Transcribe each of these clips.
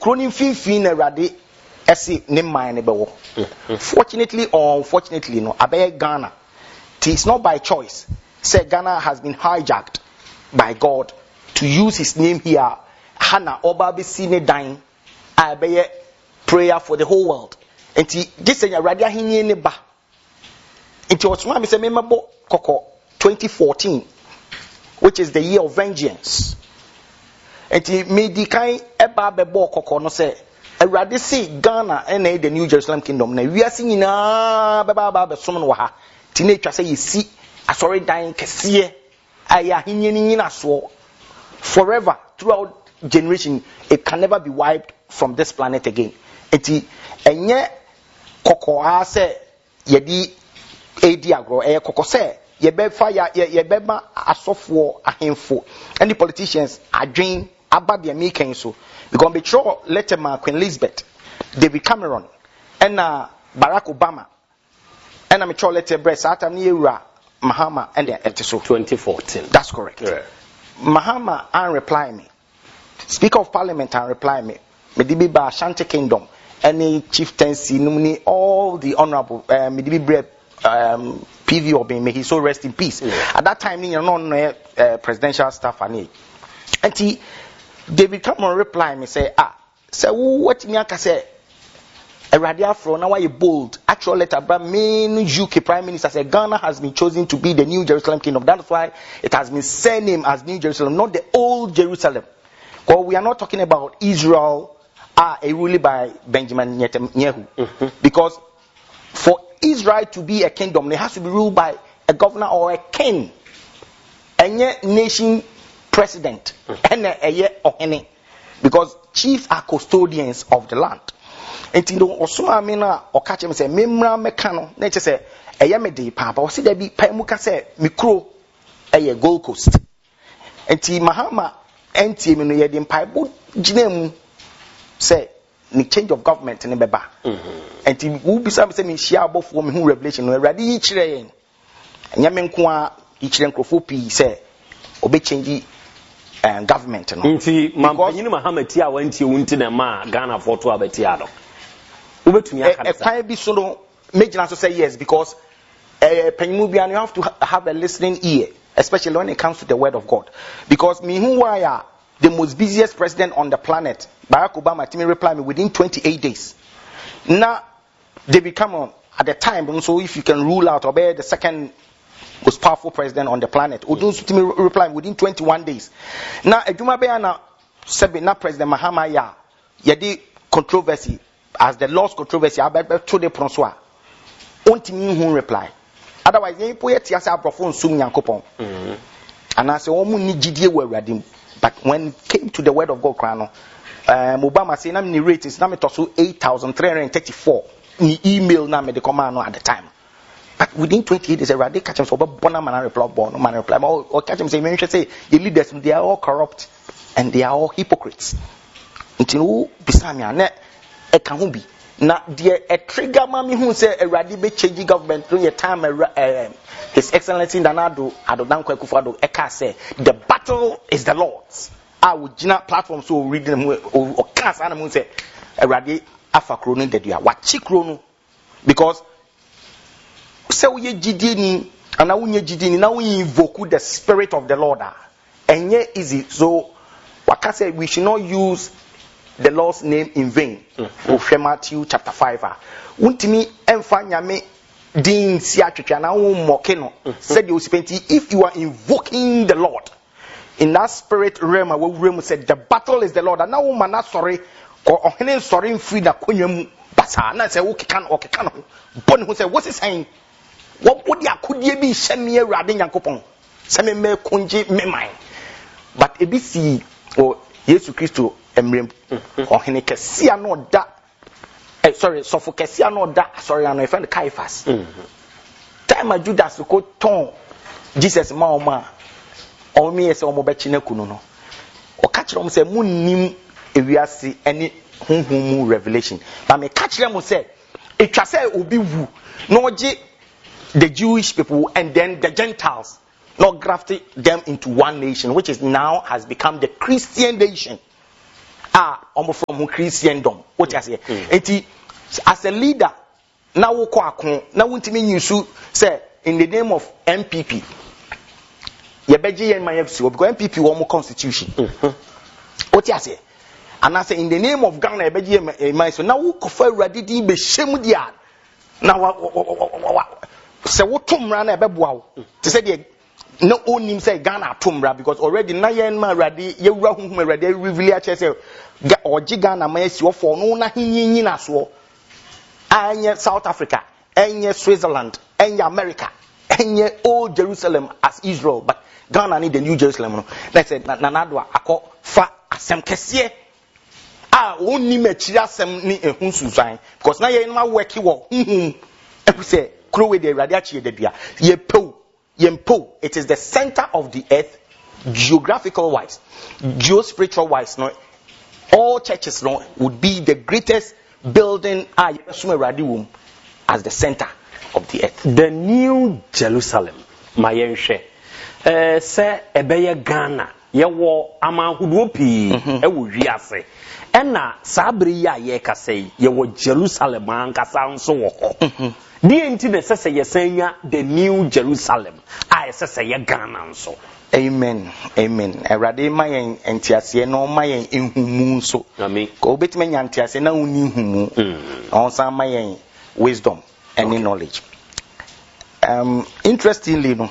kronin finfin na Awurade ese ne man ne bewo. Fortunately or unfortunately no abaye Ghana. It is not by choice. Say Ghana has been hijacked by God to use his name here. Hana oba be seen dying. Abaye prayer for the whole world. And this is Awurade ahini ne ba. It was one me say member koko 2014, which is the year of vengeance. And he made the kind eba bebo koko no say Awurade say Ghana and the New Jerusalem kingdom na we are seeing na beba be som no ha tine twa say yesi asori dan kese aya hinye ni na so forever throughout generation. It can never be wiped from this planet again. Enti enye koko a say yedi edi agro koko say yebɛfa yebɛma asɔfoɔ ahemfo and the politicians adwen aba de making so because be sure Letterman, Queen Elizabeth, David Cameron and Barack Obama and I'm sure letter breast atam ni ewura Mahama and the so 2014. That's correct. Yeah. Mahama and reply me, Speaker of Parliament and reply me Medibi ba Ashanti Kingdom any chieftaincy nominee all the honorable Medibi bread PV Obin, may he so rest in peace. Yeah. At that time, you know, presidential staff and he David Cameron reply me say, say what me aka say a radial from now you bold actual letter but main UK Prime Minister say Ghana has been chosen to be the New Jerusalem kingdom. That's why it has been surnamed as New Jerusalem, not the old Jerusalem. Because we are not talking about Israel a ruled by Benjamin Netanyahu. Because for Israel to be a kingdom, it has to be ruled by a governor or a king. And yet nation president. Because chiefs are custodians of the land. And you know, Osuma Mina or catch him say, Mimra Mekano, nature say, a yamede papa, or see there be Pamuka say, Mikro, a Gold Coast. And T Mahama, and T Minuyadim Paibu, Jinem say, the change of government in the Beba. And who be some say share both women who revelation no ready each rain. And Yamenkwa each Nkrofopi say obe change government no. Nti mampanyini Muhammad tia wanti wunti na ma Ghana for to abetia do. Ubetumi aka. Kwan bi so no megina so say yes because panyimu bia you have to have a listening ear, especially when it comes to the word of God. Because me who wire the most busiest president on the planet, Barack Obama, to me reply me within 28 days. Now, David Cameron, at the time, so if you can rule out, obey the second most powerful president on the planet, to me reply within 21 days. Now, Ejuma Beyana said, now President Mahama ya, yadi controversy, as the lost controversy, I bet to the Pronsoa. Onti me who reply. Otherwise, you put it as a profound sum yankopon. And I say, Omu ni jidie we radim. But when it came to the word of God, Obama said, "I'm narrating. Now me tosu 8,334 email na me the command at the time." But within 28 days, already catch him so bona man reply, bona man reply. Or catch him say, "Me should say the leaders they are all corrupt and they are all hypocrites." Until bisanya ne e kan ho bi na de a trigger mami who say already be change government through your time. His Excellency Danado Adodan Kwekufado Eka say the battle is the Lord's. I would not platform so read them or cast animals say already afa krono de dua wachi krono because say we jidini and now we jidini now we invoke the spirit of the Lord and yeah easy so waka say we should not use the Lord's name in vain. Matthew chapter 5 untimi emfa nyame din si atwetwa na wo moke no said you spend if you are invoking the Lord in that spirit realm where we said the battle is the Lord and now woman na sorry or ohene sorry mfiri na konwam basa na say wo keka no boni who say what is saying what would akodie bi hyeme awurade nyankopon say me konje me man but ebisi o Yesu Kristo emrem ohene kesia no da so for kesia no da sorry I find the Caiaphas time Judas ko ton Jesus ma o me say o mo bechi na kunu no o ka kire mo say munnim ewiase ani honhom revelation but me ka kire mo say etwa say obi wu no oje the Jewish people and then the Gentiles not grafted them into one nation which is now has become the Christian nation from Christendom. What you say? As a leader, now we now we use say in the name of MPP. Yebeji and my FC because MPP won more constitution. What you say? And I say in the name of Ghana, Yebeji and my so now we confer radidi be shame dia. Now say what tumra na ebeboa. To say the no onim say Ghana tumra because already na yen ma radi yewura hunhum radi reveal a say oji Ghana ma esi ofo no na hinyin na so. Anye South Africa, anye Switzerland, anye America, anye old Jerusalem as Israel, but Ghana need the new Jerusalem. Let's say nanadwa akọ fa asem kese oni mechiri asem ni ehun susan because na ye ma work wo e say krowe de radiachi de dia yempo it is the center of the earth geographical wise, geospiritual wise. No, all churches no would be the greatest building as the center of the earth. The new Jerusalem, mayenhwe. Se ebeye Ghana, yewo amanhuduo pii ewo wiase. Ena sabri ya ye kasei yewo Jerusalem ankasa nso wo ho. Die enti de sese yesanya the new Jerusalem. Sese ye Ghana nso. Amen. Erade mayen entiase no mayen enhumu so. Amen. Ko betime nyantiase na uni humu. Onsa mayen wisdom and knowledge. Interestingly no.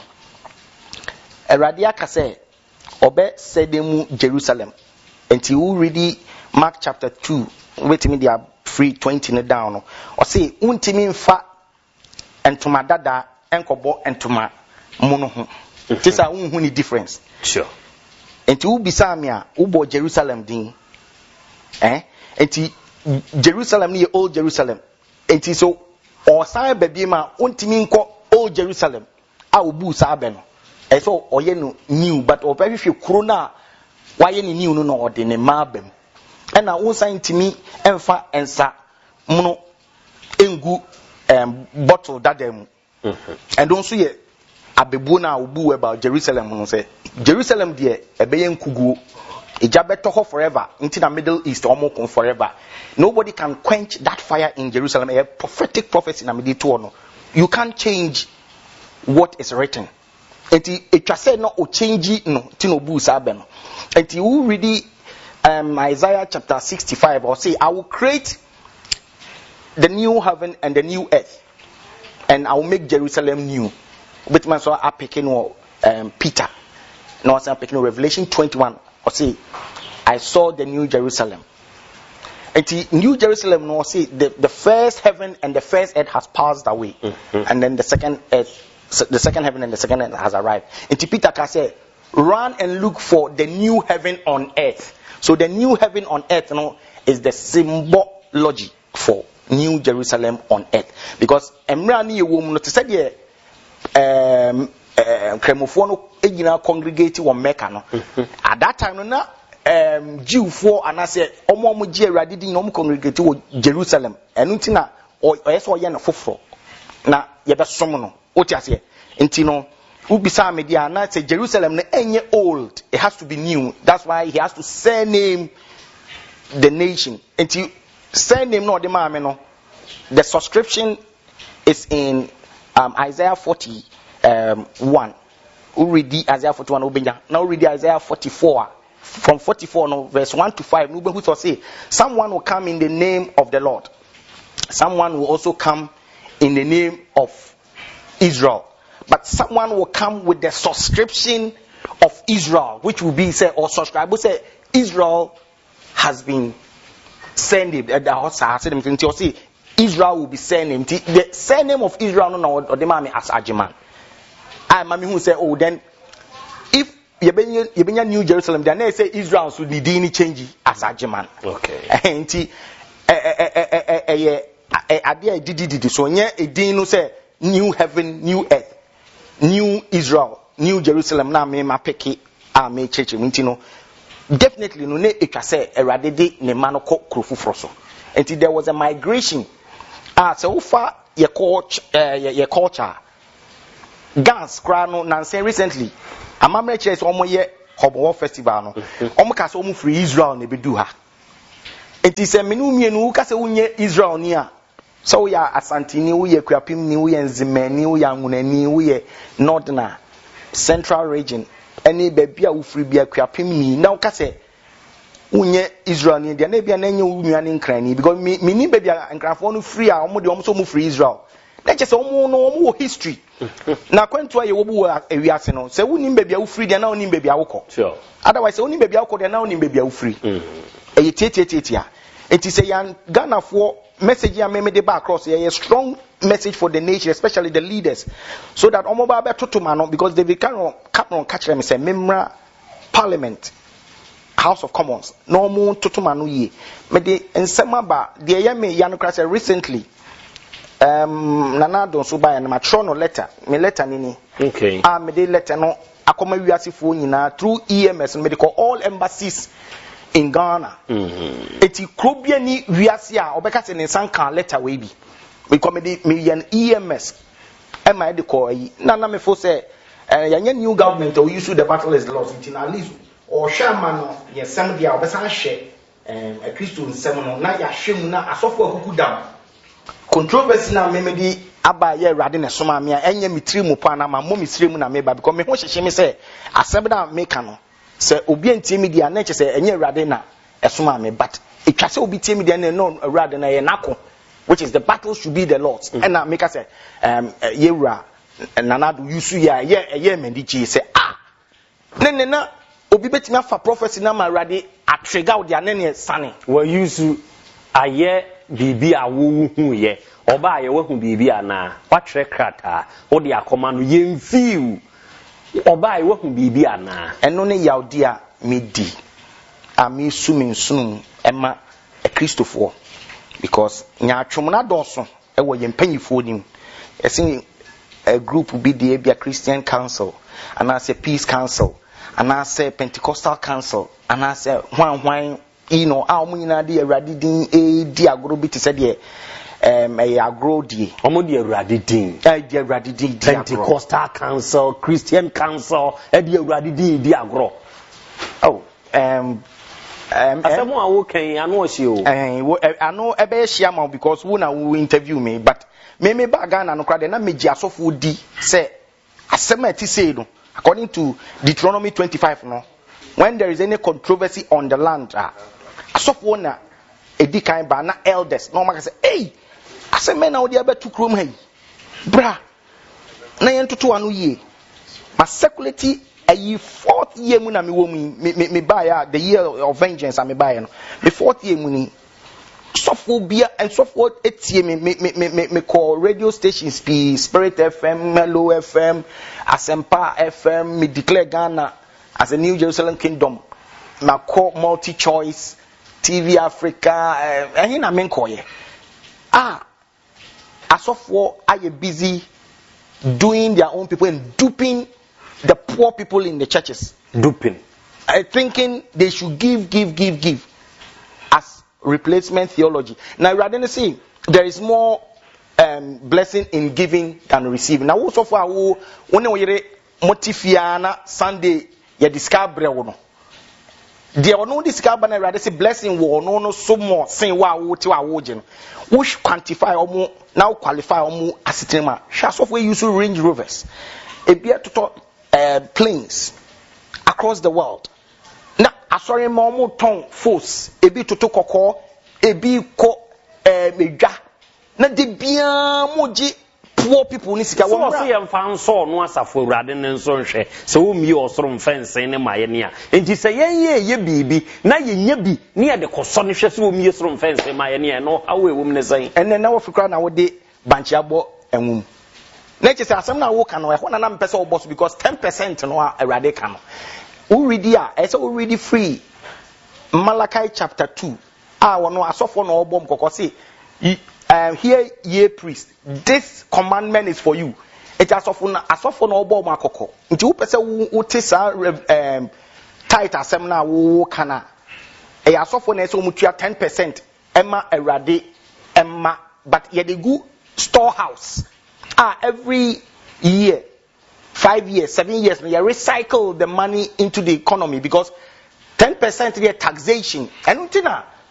Erade akase obe sedemu Jerusalem. Enti who read Mark chapter 2, betime dia free 20 ne down no. O say untimi mfa entuma dada enkobo entuma muno ho. This are any difference. Sure. And to be Samia, Ubo Jerusalem ding. And Jerusalem near old Jerusalem. And so or sign baby ma untiminko old Jerusalem. I will boo Sabeno. And so or new, but or very few krona why any new no or the mabem. And I won't sign to me and fa and sa mono engu bottle that them. And don't see it. Abebuna ubu about Jerusalem no say Jerusalem there ebeye nkugu ejabeto ho forever into the Middle East omokon forever. Nobody can quench that fire in Jerusalem. A prophetic prophecy na medito no. You can't change what is written. Enti etwase no o change no ti no bu sa be no. Enti who read Isaiah chapter 65 or say I will create the new heaven and the new earth and I will make Jerusalem new. But man so I picking Peter. No, I'm picking Revelation 21. Or say, I saw the new Jerusalem. And the new Jerusalem, no, see the first heaven and the first earth has passed away, and then the second heaven and the second earth has arrived. And Peter can say, run and look for the new heaven on earth. So the new heaven on earth, no, is the symbology for new Jerusalem on earth. Because Emrani woman to say Cremofono egina congregate won Mecca no. At that time no na Jew for and I say omo je Awurade din no congregate wo Jerusalem. Enu nti na oyeso ye na foforo. Na ye besom no. Oti ase. Nti no ubisa media na say Jerusalem na enye old. It has to be new. That's why he has to surname the nation. Nti surname no de ma me no. The subscription is in Isaiah 41. We read Isaiah 41. Now read Isaiah 44. From 44, no, verse 1 to 5. Who say, someone will come in the name of the Lord. Someone will also come in the name of Israel. But someone will come with the subscription of Israel, which will be say or subscribe. We say Israel has been sent. Israel will be surnamed. The surname of Israel no or the mami as Ajiman. I mami who say, oh then if you New Jerusalem, then they say Israel should need any change as Ajiman. Okay. And did so nye a dino say new heaven, new earth, new Israel, new Jerusalem na me ma peki a me church no definitely no ne ekase eradede ne manoko krofu froso. And there was a migration. So far, your culture. Gans, Crano, Nancy recently. A mamma church almost ye Hobo festival. Almost free Israel, Nebeduha. It is a minimum who can say Israel near. So we are Asantini, we are Kwapim, we are Zimeni, we are Muneni, we are Northern Central region. Any baby who free be a Kwapim, now can say unye Israel near the Nebia Nenu in Cranny because me baby and Grafon free are almost free Israel. That's just almost history. Now, when to a Yassino, say, we need baby who free, they're now in baby alcohol. Sure. Otherwise, only baby alcohol, they're now in baby who free. It is a young Ghana for message I made the back across a strong message for the nation, especially the leaders, so that Omoba Totumano, because they become catch them, say, Memra Parliament, House of Commons, no more Totumanu ye. Mede and Samaba, the Yame Yanokrasa recently. Nana don't so buy and matrono letter. Me letter nini. Okay. Me de letter no. Akoma wiase fo nyina through EMS medical all embassies in Ghana. Eti krobia ni wiase a obeka se ne sanka letter we bi. Because me an EMS. Am I de call yi. Nana me fo say yanya new government or issue the battle is lost in at least or shaman no ye sem dia obesa hye a Christian sem no na ya hwem na asofo akuku dam. Controversy na memedi aba ye rade ne soma me enye mitri mu pa na ma mo mitri mu na me ba because me ho hyehye me say asem da make no say obi antie me dia na che say enye rade na esoma me but etwa say obi tie me dia na no rade na ye nako which is the battle should be the Lord's and na make say yewra nanado yusu ya ye mendichi say ne na obi betimi afa prophecy na ma rade atrega wo dia na ne sane wa yusu aye bibi a wo hu ye oba aye wo hu bibi ana watwere krata wo de akoma no yemfiu oba aye wo hu bibi ana eno ne yawde a medi ami suminsum ema a Christopher because nya atwom na doso e wo yempanyifo nim esin a group be the Abia Christian Council and I say Peace Council and I say Pentecostal Council and I say hwan you know how many na dey awrade din di agro bi te se dey agro die omo dey awrade din di awrade din di Pentecostal Council Christian Council dey awrade din di agro asemo a wo kan anu o si o anu ebe hia ma because who na who interview me but me ba Ghana no kra de na meji asofo di say asema ti say no according to Deuteronomy 25 no when there is any controversy on the land asofo na edi kan ba na elders no maka say hey asema na odi abetu krom hai bra na yentoto anu ye ma seculity ayi 4th year mu na me wo mu me buy the year of vengeance am me buy no me 4th year mu ni sofo bia and sofo etie me call radio stations be Spirit FM Mellow FM Asempa FM me declare Ghana as a New Jerusalem Kingdom na call Multi Choice TV Africa ehin na me call ye asofo are busy doing their own people and duping the poor people in the churches. Duping. Thinking they should give as replacement theology. Now, rather than say there is more blessing in giving than receiving. Now, so far, when we motifiana Sunday, you discover no. There are no discover na rather say blessing wo no so more saying wa wo ti wa wo je no. Which quantify omo now qualify omo asitima. Sha so we use Range Rovers. Ebia to planes across the world. Na asori mo ton force ebi toto kokko ebi ko medwa na de bia moji poor people ni sika wo so ye mfa nso no asafo urade ne nso nhwe se wo mi osoro mfense ne maye ne a enti se ye bibi na ye nya bi ne ye de koso ne hwe se wo mi osoro mfense maye ne no awe wo ne san enne na wo fikra na wo de banchi abo enwum na che se asem na wo ka no e ho na mpese wo boss because 10% no urade ka no wo read ya e se wo read free Malachi chapter 2 wono asofo no obom kokosi here ye priest this commandment is for you it asofo na obom akoko nti wo pese wo tesa tight asem na wo kana e asofo na se wo mutua 10% ema urade ema but ye dey go storehouse every year 5 years 7 years you recycle the money into the economy because 10% is taxation and untina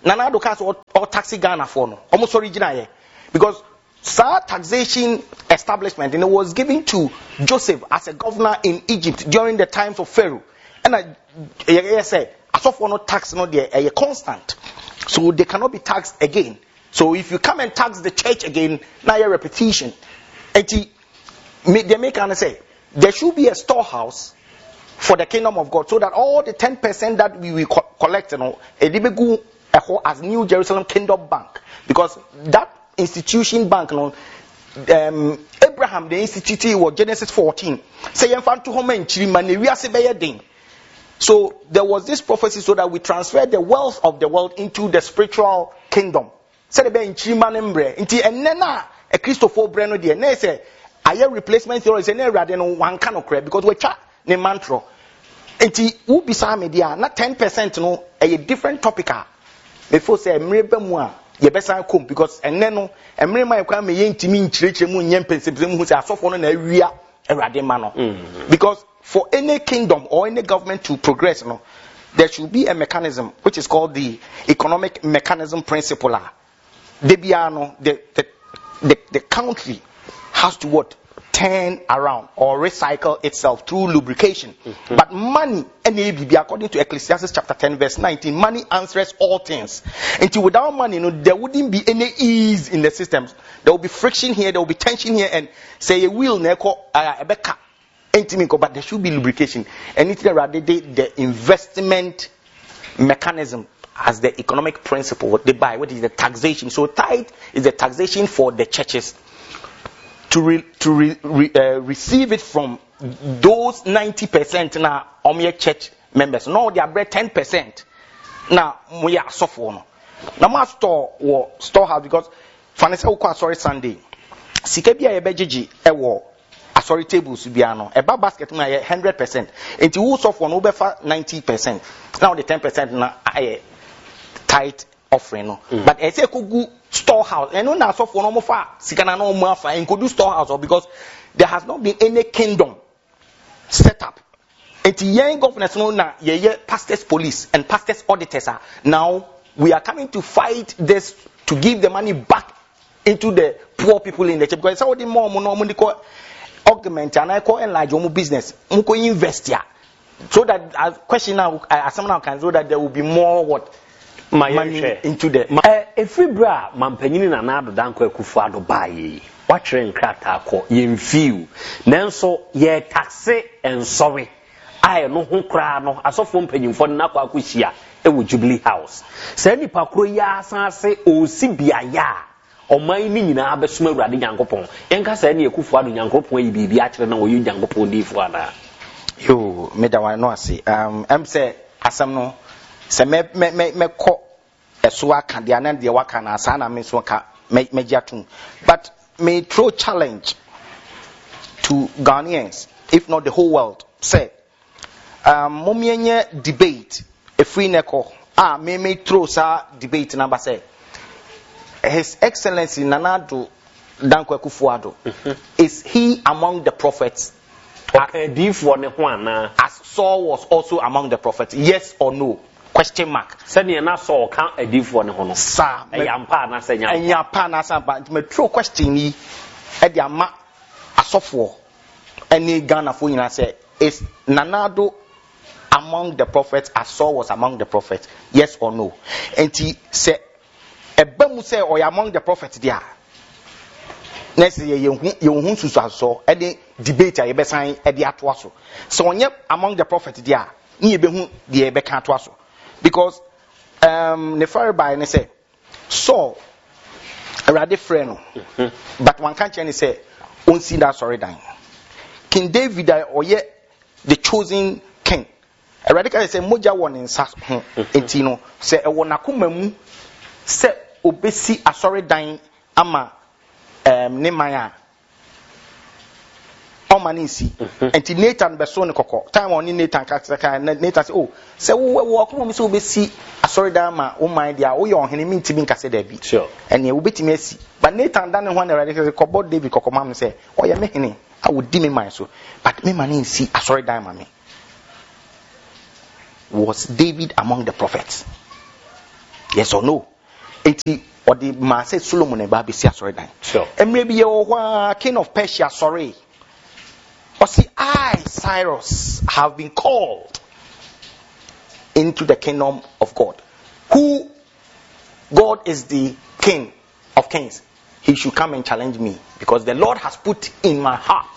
Nana Addo cast or taxi Ghana for no almost original because taxation establishment and it was given to Joseph as a governor in Egypt during the times of Pharaoh. And I say as of no tax no there a constant, so they cannot be taxed again. So if you come and tax the church again, now your repetition. They make and say there should be a storehouse for the kingdom of God, so that all the 10% that we will collect, as New Jerusalem Kingdom Bank, because that institution bank, Abraham the institute was Genesis 14. So there was this prophecy so that we transfer the wealth of the world into the spiritual kingdom. Said in Chimanembre, a Christopher Breno dear, nay say, I hear replacement theory is an one kind of crap because we chat ne mantra. Enti who beside me dear, not 10% no a different topic. Before say mrebe ye besa come because no mrema kwa me yentimi nchirechire mu nyempensem hu say asofo no na awia awade ma no. Because for any kingdom or any government to progress, there should be a mechanism which is called the economic mechanism principle. The country has to what? Turn around or recycle itself through lubrication. But money, according to Ecclesiastes chapter 10 verse 19, money answers all things. Until without money, there wouldn't be any ease in the systems. There will be friction here, there will be tension here, and say a wheel but there should be lubrication. And it's rather the investment mechanism as the economic principle. What they buy, what is the taxation? So tithe is the taxation for the churches to receive it from those 90% now church members. No, they are 10%. Now we are software. Now my storehouse because financial sorry Sunday. Sikebia ebejeji ewo. Sorry tables biano. A basket na 100%. Into who software no befa 90%. Now the 10% na tight offering. But I say kugu storehouse. And no na software no mofa sikana no mofa and could do storehouse because there has not been any kingdom set up. Into young governors no na ye pastors police and pastors auditors are now we are coming to fight this to give the money back into the poor people in the church because some more augment and I call enlarge your business. Muko invest ya. So that as question now someone can so that there will be more what money into the every bra mampanyini na nado danko Akufo-Addo baye watchre nkrata akọ yemfiu nanso ye taxe ensowe aye no ho kra no asofo mpanyimfo na akọ akohia e wo Jubilee House se nipa kro ya asanse osi biaya oman ni nyina abesoma Awurade Nyankopon yenka se na Akufo-Addo Nyankopon yi bibi a kire na wo yi Nyankopon difo ana yo me da wan no ase em se asam no se me ko eso aka de anan de waka na asa na me so ka me giatum but me throw challenge to Ghanaians if not the whole world say momienye debate a free neko me throw sa debate number say His Excellency Nana Addo Dankwa Akufo-Addo is he among the prophets? Okay, as Saul was also among the prophets, yes or no? Question mark. Send na Saul count a diff one hono. Sir, yampa na senya. Yampa na sa but me true question yi e dia ma asofo any Ghana for you say is Nana Addo among the prophets as Saul was among the prophets? Yes or no? And he say Ebamu say or among the prophets there. Next year you susu so e dey debate a ye be san e dey ato aso. So onye among the prophets there, ni ye be hu dey be kan ato aso. Because the Pharaoh ne say Saul Awurade frɛ no. But one can't change say on see that sorry dying. King David oye the chosen king. Awurade ka say moja won nsa ho enti no say e won akoma mu say obesi asori dan ama ne man a omanisi enti Nathan beso ne kokko time on Nathan ka Nathan say oh say wo akoma mi say obesi asori dan ama o man dia wo ye ohene mi ntimi nka say da bi sure ene wo betimi asi but Nathan dan ne ho na Awurade say kobo David kokko mam say o ye me hene I would di me man so but me man nsi asori dan ma me. Was David among the prophets? Yes or no? Or the man said Solomon and Baby see sorry then. Sure. And maybe your king of Persia, sorry. Or see, I, Cyrus, have been called into the kingdom of God. Who God is the King of Kings. He should come and challenge me because the Lord has put in my heart.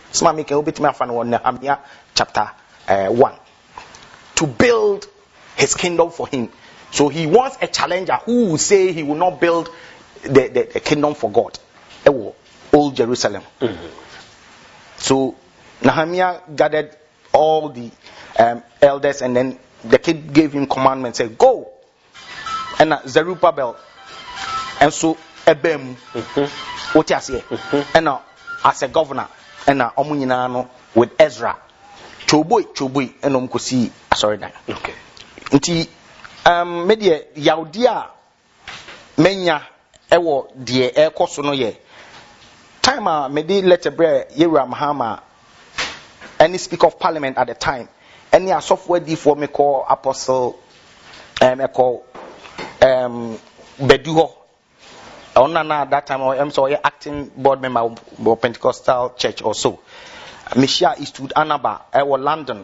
Chapter 1 to build his kingdom for him. So he wants a challenger who will say he will not build the kingdom for God. Old Jerusalem. Mm-hmm. So Nehemiah gathered all the elders, and then the king gave him commandment, said, go. And Zerubbabel, and so Ebem, what you say, and now as a governor, and now Omuninano with Ezra, Chobui, and Omkosi, sorry, okay. Nti media Yaudia Menya Ewo die Ekosono ye. Time medi letter bre Yera Mahama, any speaker of parliament at the time, any software D for me call apostle me call Beduho. Onana that time I'm sorry acting board member of Pentecostal church or so. Mishia Eastwood Anaba, London.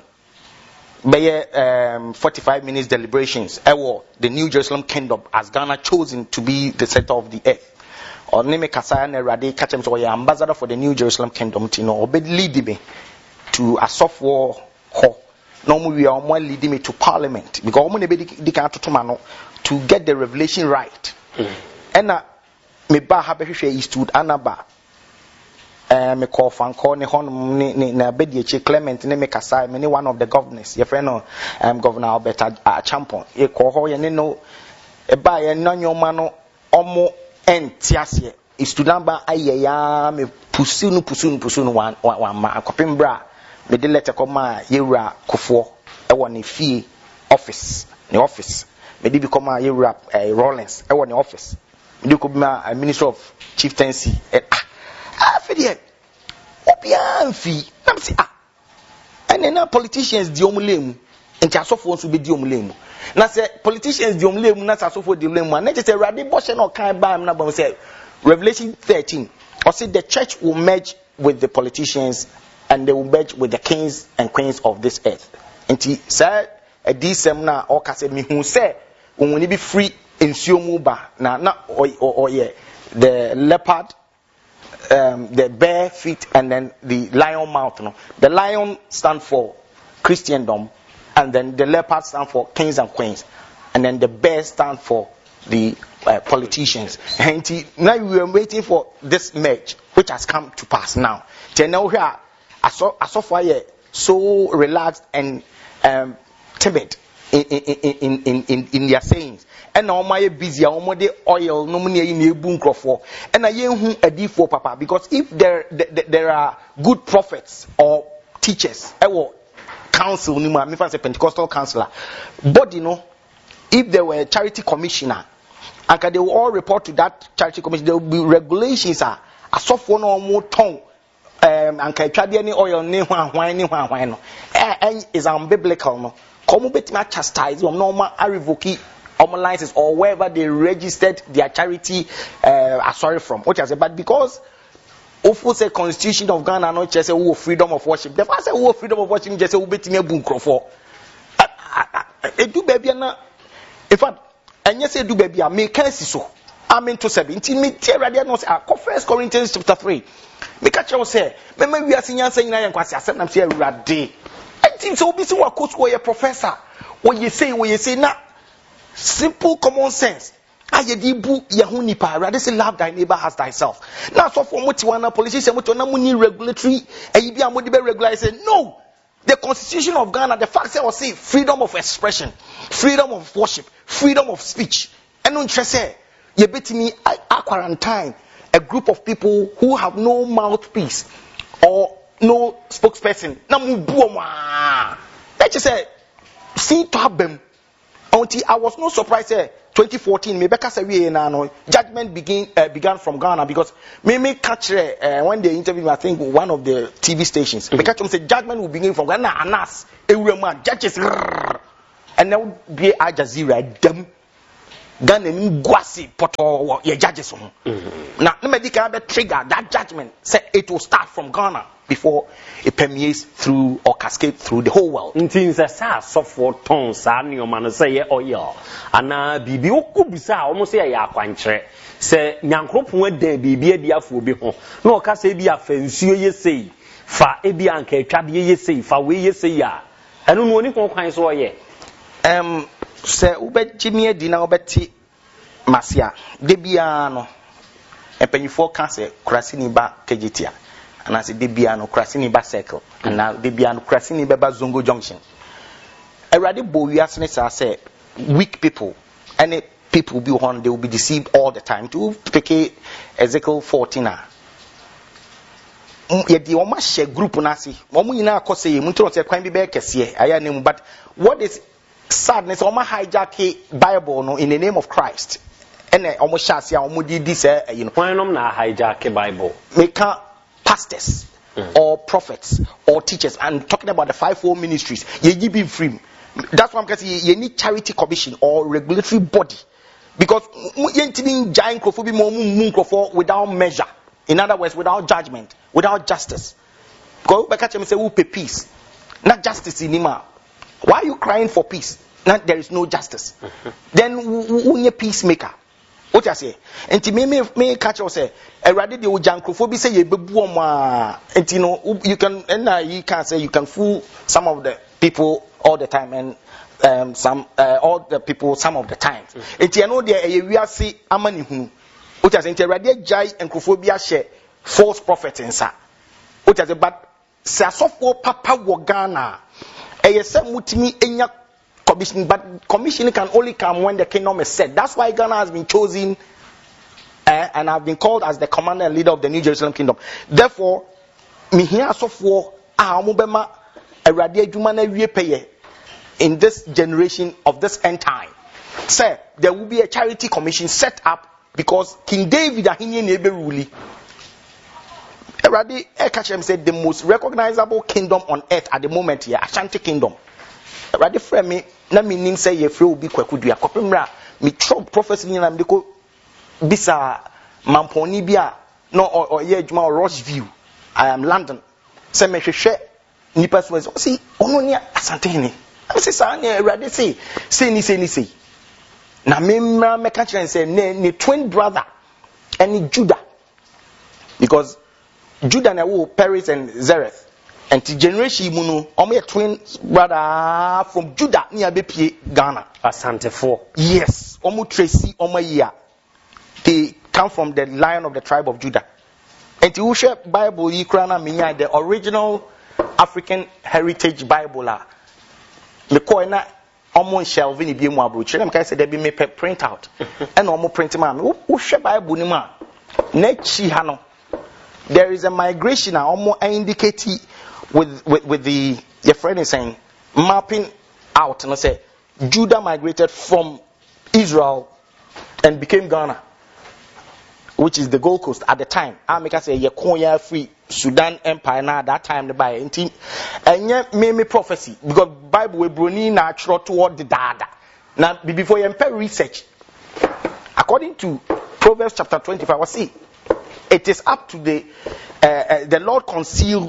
By 45 minutes deliberations, the New Jerusalem kingdom as Ghana chosen to be the center of the earth. Or name Kasaya Nerade catch him so ambassador for the New Jerusalem kingdom. Lead me to a software ho. Normally we are more leading me to parliament because to get the revelation right. And me ba habehwe Eastwood Anaba. Me call fan call ne na Bedieche Clement ne me kasa me one of the governors. Your friend Governor Albert Champon. E call ho ye no e ba ye nanyoma no omo entiase. Eastwood ba ayeya me pusunu wan ma akopem bra me de letter come Yewura Kofo e won fie office me de become Yewura Rollins e won office me de ko be minister of chieftaincy Fidie Obian fee. Nam say and then politicians di omulemu enti asofo nso be di omulemu. Na say politicians di omulemu na asofo di omulemu na just Rade Boshe no kan ba am na bam say Revelation 13 or say the church will merge with the politicians and they will merge with the kings and queens of this earth. Enti say a disem na o ka say me hu say woni be free ensuomu ba na or yeah the leopard the bare feet and then the lion mouth. No? The lion stand for Christendom, and then the leopard stand for kings and queens, and then the bear stand for the politicians. And now we are waiting for this merge, which has come to pass now. Now here, I saw fire so relaxed and timid in their sayings. And now my busy almost oil no money in boom crofo and I yen a D4 papa because if there are good prophets or teachers council no me fancy Pentecostal counselor body no if there were a charity commissioner and they will all report to that charity commission there will be regulations a soft one or more tongue and can try any oil ni hwan no is unbiblical no come bet me chastise normal revoke license or wherever they registered their charity sorry from what I say but because ofo say constitution of Ghana no just say freedom of worship the first say freedom of worship just say betimi abu nkrofo edu baby na in fact enye say edu baby a me kan si so amen to 17 me tie radio no say 1 Corinthians chapter 3 me ka chew say me ma wiase nyansa nyina yan kwase asem na say awurade enti so obi say wakosu wo ye professor wo ye say na simple common sense. Ayedibu yahunipa. Rather say love thy neighbor as thyself. Now so for motiwana politicians motiwana regulatory ayibia modibe regulate say no. The constitution of Ghana, the fact say say freedom of expression, freedom of worship, freedom of speech. And on say you betimi a quarantine a group of people who have no mouthpiece or no spokesperson. Na mu buoma. Let's just say see to have them. Until I was not surprised 2014 judgment began from Ghana because me catch when they interviewed me, I think one of the TV stations me catch them say judgment will begin from Ghana and us judges and now be Al Jazeera them Ghana ni guasi poto ye judges ho. Now the medical trigger that judgment say it will start from Ghana before it permeates through or cascade through the whole world. Nti nse sa sofo ton sa nioma no say ye oil ana bibi okubisa omo say ya akwankyere se nyankropon adan bibi adi afo bi ho na o ka say bi afansuo ye sei fa ebi anka atwade ye sei fa we ye sei a eno no oni kwan so oye se ubegimi adi na obeti masia de bia no empanyifo ka se kurasini ba kegitia and as de bia no kurasini ba circle and now de bia no kurasini ba zongo junction already bo wiase ne say weak people any people be on they will be deceived all the time to pick Ezekiel 14 ye di oma share group na si omo nyina akose ye munto say kwan bi be kese aya nemu but what is sadness oma hijack Bible no in the name of Christ and omo share sia omo di say you know why nom na hijack Bible make pastors or prophets or teachers and talking about the fivefold ministries ye give be free. That's why I'm saying you need charity commission or regulatory body because you need giant crofo without measure. In other words, without judgment, without justice. Go back at him and say, "Who pay peace? Not justice in Ima. Why are you crying for peace? Not there is no justice. Then who you peacemaker? What I say? And to me catch us say, rather the jankrofobia say you and you know you can and you can say you can fool some of the people all the time and some all the people some of the times. And you know there we are see amani who. What I say? Rather jai and crophobia share false prophets in sa. What I say? But say so papa wogana. Say mutimi enya commission, but commission can only come when the kingdom is set. That's why Ghana has been chosen and have been called as the commander and leader of the New Jerusalem kingdom. Therefore, me here so for amubema eradia jumana wie peye in this generation of this end time. Say there will be a charity commission set up because King David ahinye nebe ruli. Eradi Ekachem said the most recognizable kingdom on earth at the moment here, Ashanti kingdom. Eradi frame me na meaning say ye free will be kwakudua kopemra me trump prophecy ni na me ko bisa mamponi bia no or ye adwuma or rush view I am London say me hwehwe nipa so say ono ni Asante ni say sa na Eradi say ni na memra me catch and say ne twin brother and Judah because Judah na wo Paris and Zereth and the generation muno omo twin brother from Judah ni abepie Ghana Asante 4 yes omo Tracy omo year they come from the lion of the tribe of Judah and you share Bible yi kra na menya the original African heritage Bible la me ko na omo shelving bi mu abrochi na me say there be me print out and omo print ma me wo share Bible ni ma na chi ha no there is a migration omo indicate with the your friend is saying mapping out and I say Judah migrated from Israel and became Ghana, which is the Gold Coast at the time. I make say Yekonya free Sudan Empire now at that time the buy and yet me prophecy because Bible we bruni natural toward the dada. Now before you empire research, according to Proverbs chapter 25, I see it is up to the Lord conceal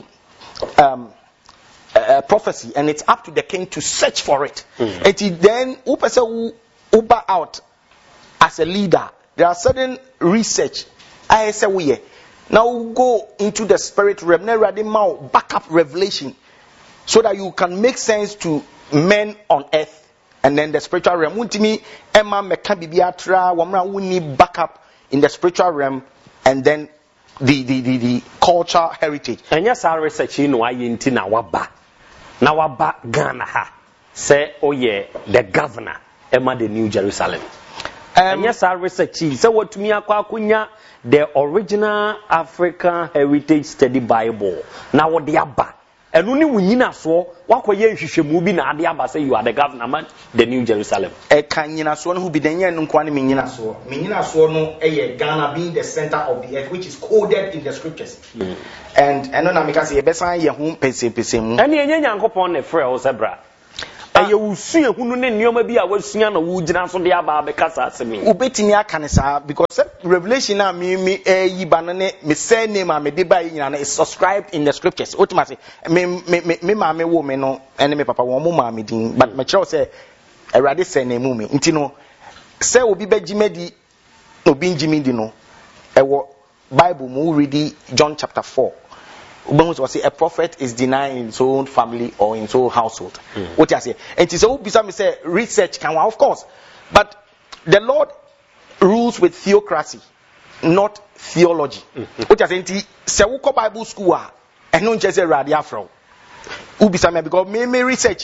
prophecy and it's up to the king to search for it. And then uber out as a leader. There are certain research. I say we now go into the spirit realm, back up revelation, so that you can make sense to men on earth and then the spiritual realm. Untimi Emma mekabibiatra wamra uni back up in the spiritual realm and then the culture heritage. And yes, our research in Wayinti na waba Ghana ha say oh yeah the governor Emma the New Jerusalem. And yes, our research so what to me akwakunya the original African Heritage Study Bible. Now what the abba and only we nyina so wakoye hwehwemu bi na ade aba say you are the governor man the New Jerusalem. E kan nyina so no hu bi den yen nkwane me nyina so no Ghana being the center of the earth which is coded in the scriptures. And no na make say e besan ye hu pese mu. And ye nyankopon ne frɛ o sebra. you usua hunu ne nneoma bi a wasua na wo gina so de aba abekasa asemi ubetimi aka ne saa because revelation na me yi ba no ne me say name a me de ba yi na is subscribed in the scriptures ultimately me ma me wo me no ene me papa wo mo ma me din but me kire say erade say na mu me nti no say obi be gimedi obi ngimidi no ewo Bible mu read John chapter 4 Ubangos was say a prophet is denying his own family or in his own household. What you say? And it is me say research can of course, but the Lord rules with theocracy, not theology. What you say? Say we go Bible school and no just say radio from. Ubisa me because me research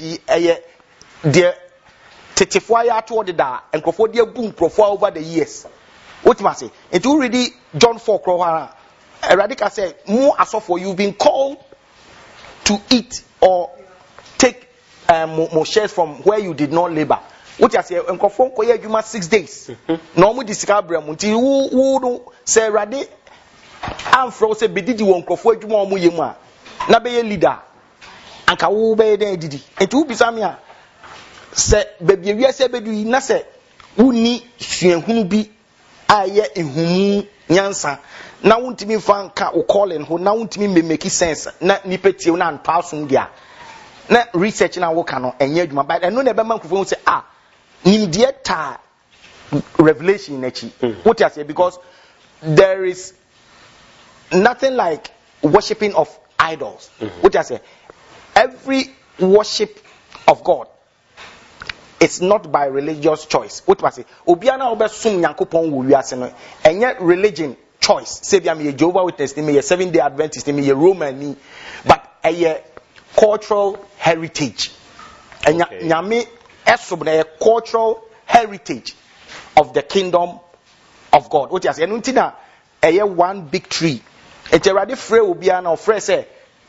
the tetefoya toward the da and crofo boom profile over the years. What you say? And you read John 4 crowara. Radical said, more as for you've been called to eat or take more shares from where you did not labor. What you say, and conform you 6 days. Normally, this munti who say Radi and Froze bedid you won't conform you more muyema. Nabe leader. And Kawu be de didi. And to be Samia say, baby, we say, baby, Nase, who need who be aye in whom Yansa. Na wuntimi fanka o calling ho na wuntimi me make sense na nipetie na anpaasum dia na research na wo ka no enye adwuma but eno na be man kufo say nimdie ta revelation na chi what you say because there is nothing like worshiping of idols what you say every worship of God it's not by religious choice what you say obia na obesum Nyankopon wo wiase no enye religion choice. Say me a Jehovah Witness, me a 7-day Adventist, me a Roman, but a cultural heritage. And nyame esobna a cultural heritage of the kingdom of God. What you say? Enuntina a one big tree. It's already free will be an offer say,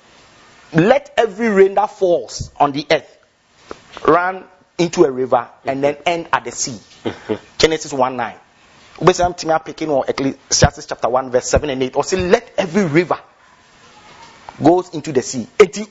let every rain that falls on the earth run into a river and then end at the sea. Genesis 1:9. Picking or Ecclesiastes chapter 1 verse 7 and 8 or say let every river goes into the sea.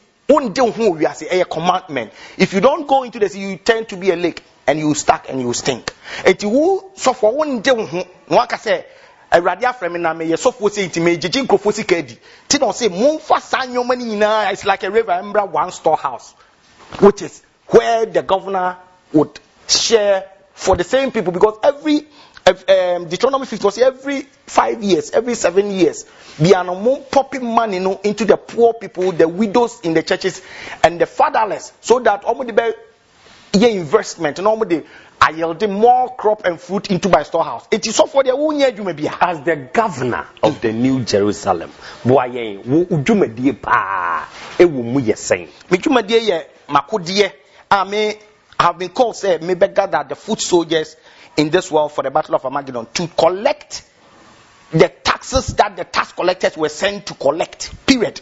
A commandment. If you don't go into the sea, you tend to be a lake and you stuck and you stink. So for one day, one say a radia fremina may so for say it may jijin kofosi kedi. Don't say Monfa Sanyo Manina it's like a river embra one storehouse, which is where the governor would share for the same people because every Deuteronomy 50 was every 5 years, every 7 years, be an popping money into the poor people, the widows in the churches, and the fatherless, so that the investment, normally I yield more crop and fruit into my storehouse. It is so for the own year you may be as the governor of the New Jerusalem. Boy, you may be pa, it will be saying. Michumadie, Makudie, I may have been called, say, may be gathered the foot soldiers in this world for the battle of Armageddon to collect the taxes that the tax collectors were sent to collect. Period.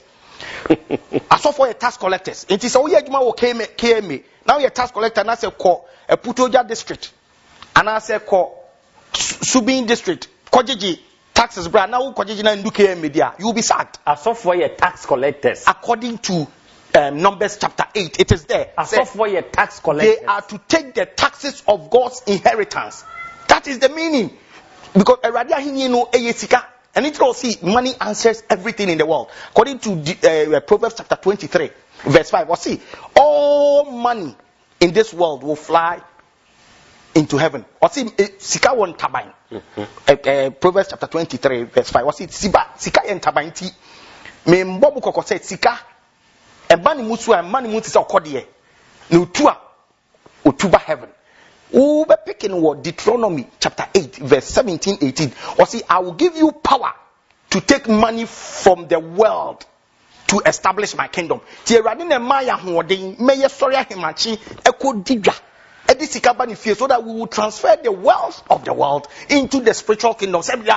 As for your tax collectors, it is all your KMA. Now your tax collector, and I say call a Putoja district, and I say call Subin district, Kojiji taxes, brand now Kojiji and KMA media. You will be sacked. As for your tax collectors, according to Numbers chapter 8, it is there. As for your tax collectors, they are to take the taxes of God's inheritance. That is the meaning. Because and it will see money answers everything in the world. According to Proverbs chapter 23, verse 5, we'll see all money in this world will fly into heaven. Or see sika won tabine. Proverbs chapter 23, verse 5. We'll see sika en tabine ti. Me mbobu koko said sika. Ebani musu and mani mutu sa okodie. No tua utuba heaven. Ube picking what Deuteronomy chapter 8 verse 17 18. Or see, I will give you power to take money from the world to establish my kingdom. Tie radine maya hoden meye sorry ahimachi ekodiga. So that we will transfer the wealth of the world into the spiritual kingdom. And only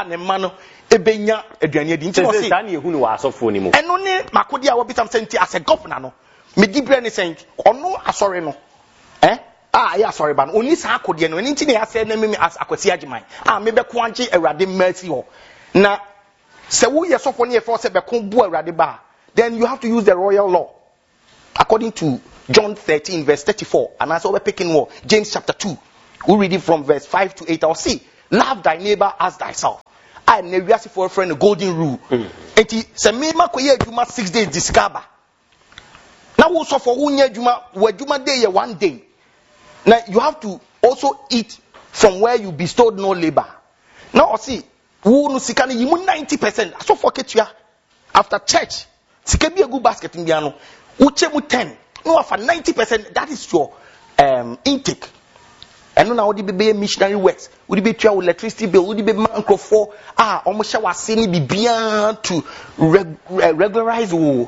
Makodia will be something as a governor. No, me give you anything. Or no, sorry, no. Yeah, sorry, but only Sakodia. No, anything I said, name me as Akosiajimai. Maybe Kwanchi a radim mercy. Now, so we are so funny for Sebekumbu Radiba. Then you have to use the royal law. according to John 13 verse 34, and as we're picking more, James chapter 2, we read it from verse 5 to 8. I'll see, love thy neighbor as thyself. I never ask for a friend a golden rule. And se me ma koye adwuma 6 days discover. Now also for unye adwuma, we adwuma day 1 day. Now you have to also eat from where you bestowed no labor. Now see, who no sikani yimu 90%. So for ketua after church, sikabi a good basket indiano. Uche mu 10. No for 90%. That is your intake. And now the baby missionary works. Would be to electricity bill? Would be manco for almost shower sini be beyond to regularize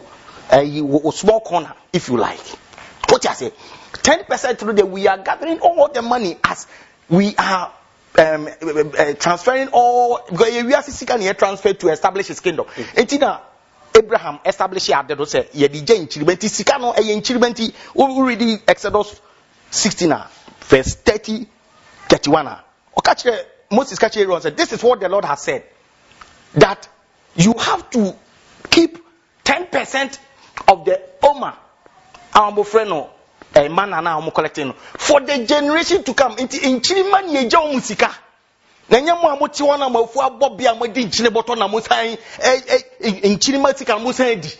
a small corner, if you like. What I say, 10% through the we are gathering all the money as we are transferring all because we are seeking transfer to establish his kingdom. Etina Abraham established the say ye di enchilmenti sika no e enchilmenti. We read Exodus 16 verse 30 31. Moses said, this is what the Lord has said, that you have to keep 10% of the Oma our friend man and now collecting for the generation to come. In Chiliman ye jo musika. Nanyamu amuti wana mafu abobi amadi nchile boto na musai in Chilimatika musaidi.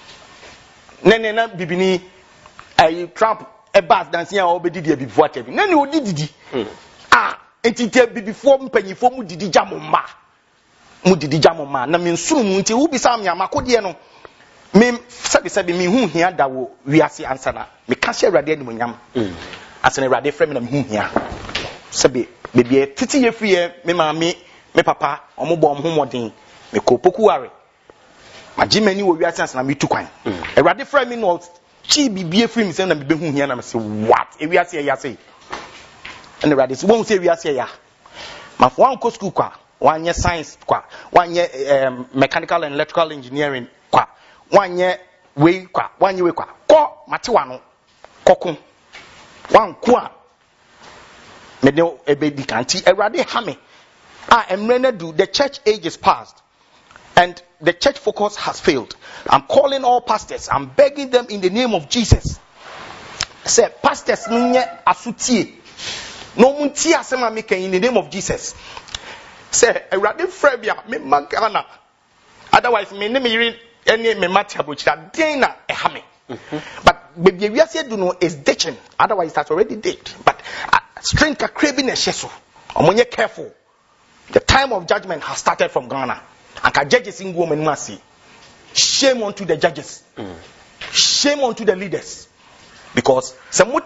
Nene bibini Trump a bath dancing or be did before Kevin. Nene who did entity before penny for Mudi Jamoma. Mudi Jamoma. Na min soon unti ubi samya makodiano. Me sabi me who here that we are see answer na. Me can't share radiant munyam. As an radiant frame and who here. Sabi, baby, a titty ye free, me mammy, me papa, or more bomb homewarding, me ko pokuare. My Jimmy will be a chance and me too kind. A radiant frame in all, she be a free, and be who here, and I say, what? If we are say, ya say. And the radiants won't say we are say, ya. My one co school, 1 year science, 1 year mechanical and electrical engineering, 1 year way, 1 year, ko matiwano, kokun, 1 kwa. Medeo ebedi kanti erade hame the church age is past and the church focus has failed. I'm calling all pastors, I'm begging them in the name of Jesus. Say pastors ninye asutie no munti asema make in the name of Jesus. Say erade frabia me magana, otherwise me ne me any me matiabucha dena ehame. But baby we say do no is ditching, otherwise that's already dead. But strength are craving a shesu. When you're careful, the time of judgment has started from Ghana. And judges in women must see. Shame unto the judges. Shame unto the leaders. Because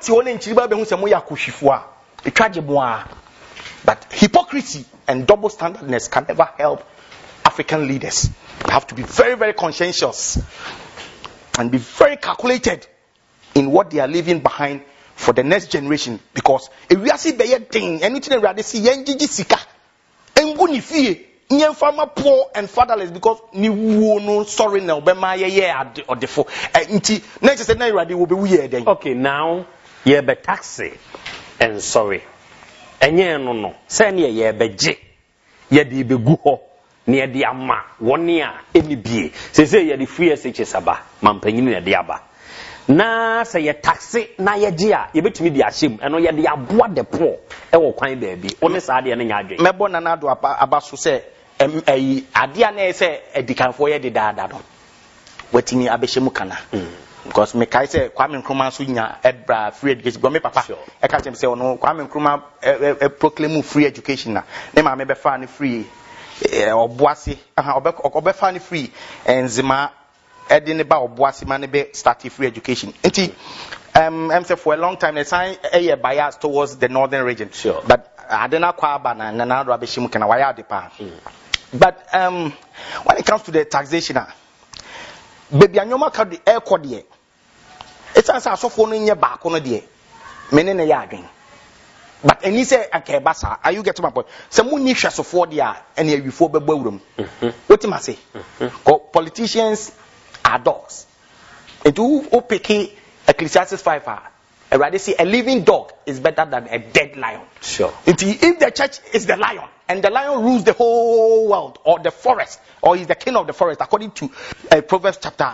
but hypocrisy and double standardness can never help African leaders. You have to be very, very conscientious and be very calculated in what they are leaving behind for the next generation, because if we are see be thing anything we see yenjiji sika engu ni fie nyen farmer poor and fatherless because ni wo no sorry na obema ye odefo nti next say na irade wo be wuye den. Okay, now ye be taxi and sorry enye no say na ye be je ye de be gu ho na ye de ama woni a emibie say ye de free SHS aba mampanyini na de aba na say ye taxi na ye je a ye betumi di ahyem eno ye de aboa de po e wo kwan baabi woni sa de na nya adwen mebo na na do abaso say ade a na say edikanfo ye de daada do watimi abehye kana because me kai say Kwame Nkrumah so nya ebra free education go me papa e ka chem say ono Kwame Nkrumah proclaim free education na ma me be fa ni free oboase obefa ni free enzima edin ba oboase ma ne be start free education nti I'm say for a long time the sign a bias towards the northern region, but adena kwaba na na do abehim kana waya de pa. But when it comes to the taxation baby anyoma ka the air code here it's as asofo no nye ba ko no de mene na ya adwen. But any say akebasa, are you getting my point? Some money hwesofo de a ene awifo bebo awuram. Wetin ma say? Politicians are dogs. And do opeke Ecclesiastes 5 I rather say a living dog is better than a dead lion. Sure. If the church is the lion and the lion rules the whole world or the forest or is the king of the forest according to Proverbs chapter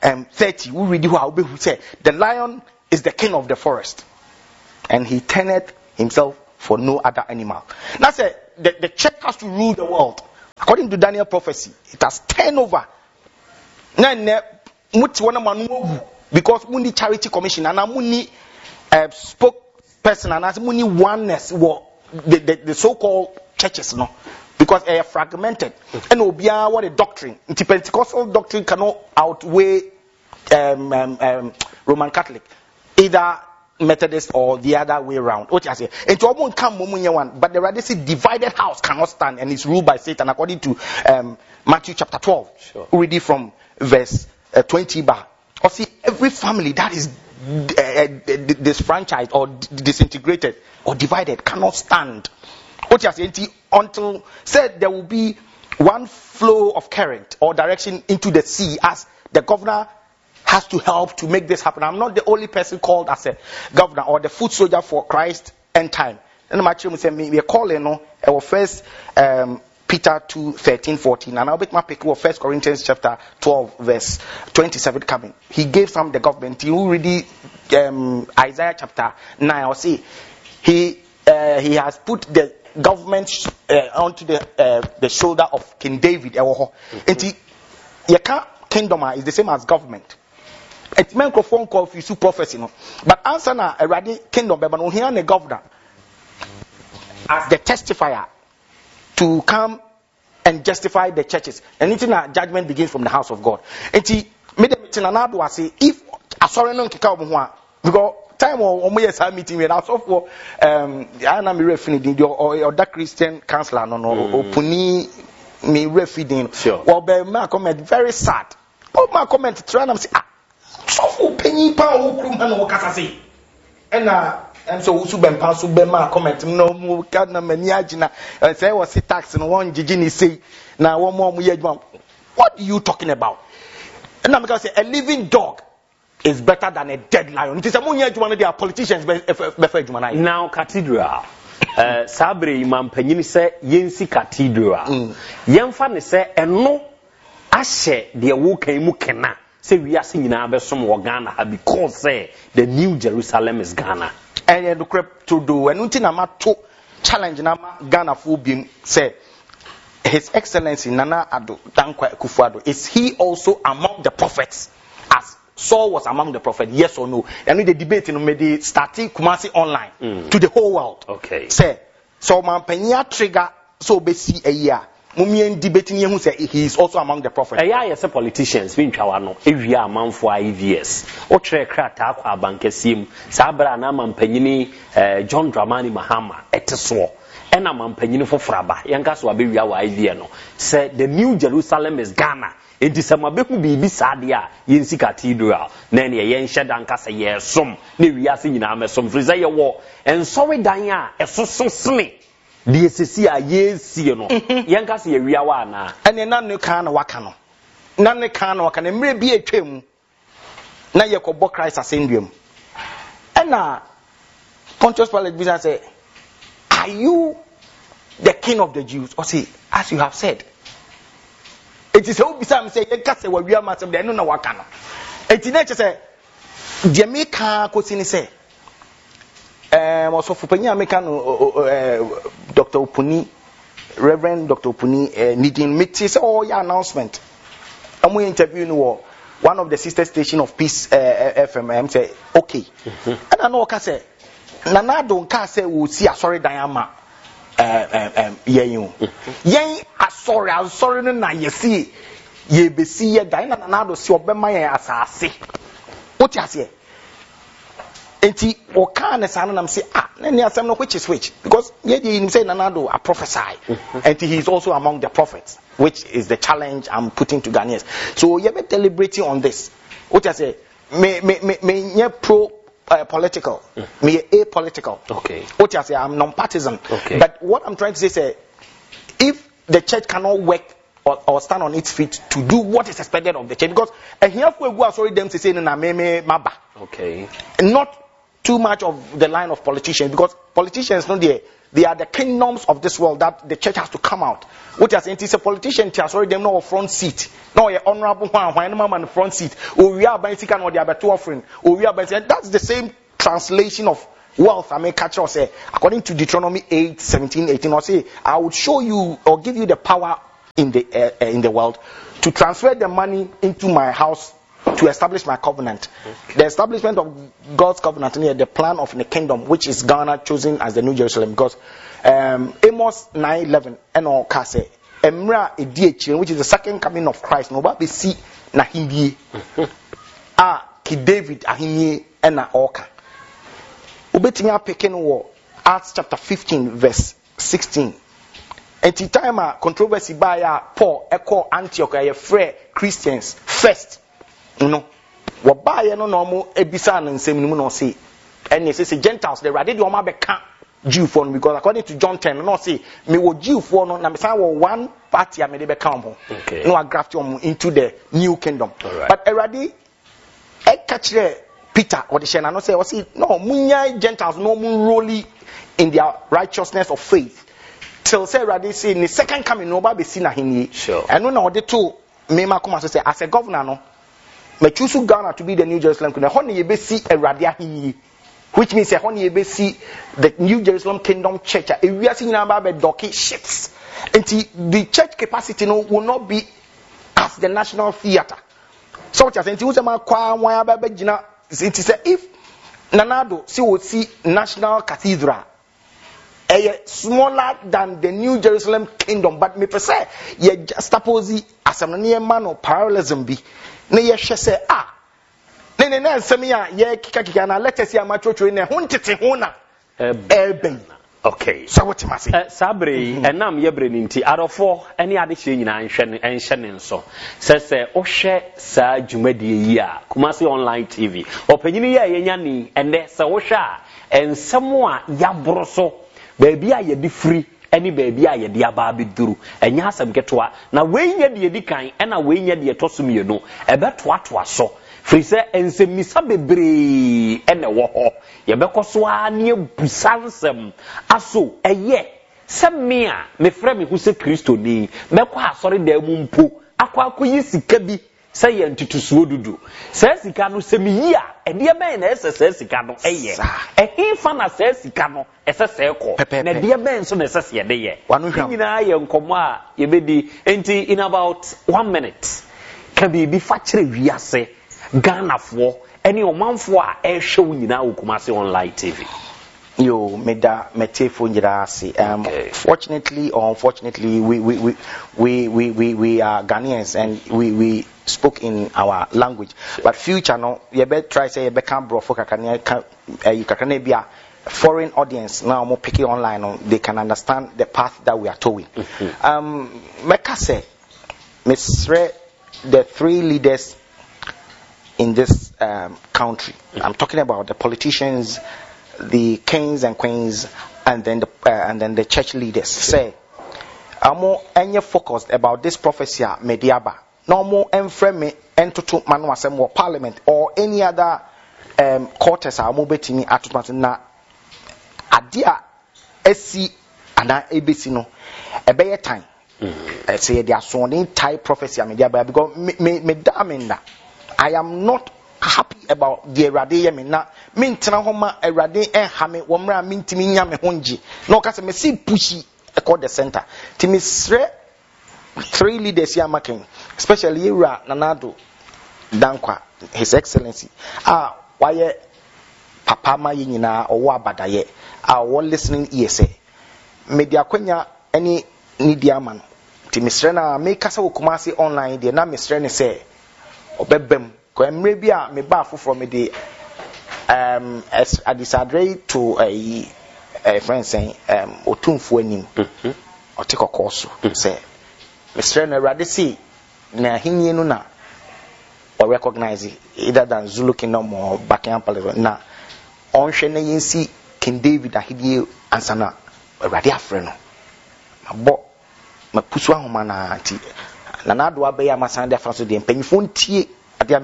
30, we read who said, the lion is the king of the forest, and he turneth himself for no other animal. Now say the church has to rule the world. According to Daniel prophecy, it has turned over. Because we need charity commission and we need spokesperson and we need oneness. The so-called churches, no, because they are fragmented. And obia what a doctrine. The Pentecostal doctrine cannot outweigh Roman Catholic, either Methodist or the other way around. What you say? And to almost come one, but the radical divided house cannot stand and is ruled by Satan, according to Matthew chapter 12. Sure. Read it from verse 20 bar. Or see, every family that is disfranchised or disintegrated or divided cannot stand. What you say? Until said there will be one flow of current or direction into the sea, as the governor has to help to make this happen. I'm not the only person called as a governor or the foot soldier for Christ end time. And my children say we are calling our first Peter 2:13-14, and I'll make my pick of 1 Corinthians chapter 12 verse 27 coming. He gave some the government. You read Isaiah chapter 9. I'll see he has put the government onto the shoulder of King David. And kingdom is the same as government. It's microphone call if you prophecy, no. But answer na already kingdom, but no here the governor as the testifier to come and justify the churches. And judgment begins from the house of God. And he made a meeting and I say if a sorry no kika omo because time or yes meeting we also for I am referring or that Christian counselor no opuni me referring. Sure. Well, be my comment very sad. Oh my comment try and say so penny pa o krum na o kasa say. And so usu bempa so be ma comment no mu ka na mani agina say was tax no one gigi ni say na one more mu ye adwuma. What are you talking about? And I'm going to say a living dog is better than a dead lion. It is a mu ye adwuma they are politicians be adwuma na. Now cathedral sabre imam panyini say yensi cathedral. Yemfa ne say eno ahye de wo kan mu kena say we are singing abesom wo Ghana because the New Jerusalem is Ghana. And the crap to do and until nama to challenge nama Ghana for being say His Excellency Nana Addo Dankwa Akufo-Addo, is he also among the prophets as Saul was among the prophets? Yes or no? And the debate in the starting Kumasi online to the whole world. Okay. Say so man penya trigger so be see a year. Mumien debating who say he is also among the prophets. Yes, politicians been twano every month for IVS. O tre krata kwa bankesim sabra na mampanyini John Dramani Mahama eteso. Ena mampanyini for fraba. Yanka so abewia wa IVS no. Say the New Jerusalem is Ghana. Enti samabeku bibi sadia yensi cathedral. Na ne yen hyedanka say yesom ne wiase nyina amesom friza ye wo. En sorry dan ya esoso sne. The SCC are yes, you know. Yankas ye wiawana. And then none can wakano. None can wakan and may be a trim. Now you could book Christ as Indium. And now, Pontius Pilate business say, are you the king of the Jews? Or say, as you have said. It is so beside me say, Yankas were real master, they don't know wakano. And today say, Jamaica Cosini say. Also for Penny American Dr. Opuni, Reverend Dr. Opuni, needing meetings or your announcement. And we interviewing one of the sister station of Peace FM. Say okay, and I know what I say. Nana don't say we see a sorry Diana. I'm sorry na you see ye be see ye Diana Nana do see obema asase. What you say? Enti okane sana nam say nani asem no which is which, because ye him say Nanado a prophesy and he is also among the prophets, which is the challenge I'm putting to Ghanaians. So you be deliberating on this. What I say me pro political, me apolitical. Okay. What I say I'm non-partisan. Okay. But what I'm trying to say if the church cannot work or stand on its feet to do what is expected of the church, because here we go sorry them to say na me maba. Okay. Not too much of the line of politicians, because politicians know they they are the kingdoms of this world that the church has to come out. What has it is a politician has already them no front seat. No, a honorable one, when man the front seat. Or we are by second or the other two offering. Or we are by that's the same translation of wealth. I may catch or say, according to Deuteronomy 8:17-18, or say, I would show you or give you the power in the world to transfer the money into my house to establish my covenant. The establishment of God's covenant near the plan of the kingdom, which is Ghana chosen as the New Jerusalem, because Amos 9:11 and all kase emra ediachi, which is the second coming of Christ. No ba be see na himbi ki David ahimie na oka. Ubetimi apeke wo Acts chapter 15 verse 16. At the time controversy by Paul echo Antioch a free Christians first. No, what buy no normal ebisan and same no say, and they say Gentiles they ready to beka Jew for because according to John 10, no say me wo Jew for no na me say one party I made become okay. No I graft into the new kingdom. Right. But already I catch Peter or the Shena no say no munya Gentiles no mun rolly in their righteousness of faith till say already say in the second coming no ba be seen ahini. Sure. And no the two me ma come say as a governor no me choose Ghana to be the New Jerusalem kingdom. Honey you be see a radia, which means honey you be see the New Jerusalem kingdom church. If we are seeing about donkey ships, and the church capacity no will not be as the national theater. So what you saying? Who's a man kwa why babejina? It is if Nanado see national cathedral. Smaller than the New Jerusalem kingdom, but me per se, ye just suppose as a man or parallelism be. Ne ye say ne semia ye kika na let us see amachocho ne huntete hona eben. Okay, so what must say sabre enam yebre ninti adofo ene ade hye nyina enhye nso se o hwe sa dwumadie yi a Kumasi Online TV opanyini ye yenya ni ende se wo hwe a ensemo a yaboro so baabi a ye di free eni baabi a ye di aba abeduru enya asem ketwa na wenya de edi kan ena wenya de tosumie no ebetoatoa so free se ensemisa bebre ene wo ho ye bekoso a ne busansem aso eye se me a me frɛ me hu se Kristo ni mekɔ asɔre da mu mpo akwakoyi sika bi se ye ntutusuo dudu se sika no se me yi a ede ben na ese se sika no eye ehimfa na se sika no ese se ko na de ben so na ese se de ye nyina ye nkomo a ye bedi enti in about 1 minute ka bi fa kire wiase Ghana for any omanfo a ehwe nyina wo Kumasi Online TV. Yo meda metefo nyira ase. Fortunately or unfortunately we are Ghanaians and we spoke in our language. But future no you better try say you can bro for kakane bia foreign audience now mo pick it online they can understand the path that we are towing. Meka say Mr. the three leaders in this country. I'm talking about the politicians, the kings and queens, and then the church leaders. Say, I'm more focused about this prophecy mediaba. No more enframe entutu manuasem or parliament or any other quarters are more betting at na adia SC and ABC no a better time. I say they are sounding type prophecy mediaba because me damina. I am not happy about the Erade Yemina. Mintana Homa Erade and Hame Womra Mintiminya Honji. No case me see pushy across the center. Timisre three leaders here making, especially Ira Nanado Dankwa, His Excellency. Why Papa Mayina or Wabadaye are all listening ESA. Media Quenya any Nidiaman. Timisrena make us Kumasi Online, the name Mistrena say. Obebem ko emre bia me ba foforo me de as I disagree to a friend saying otumfo anim otekoko so say Mr. Nerade see na hinye no na or recognize either than Zulu Kingdom or Buckingham Palace na onhwe na yensi King David ahidie ansana Erade afre no mabo mapusu ahoma na ati na do abeya masande afa so de mpanyifo ntie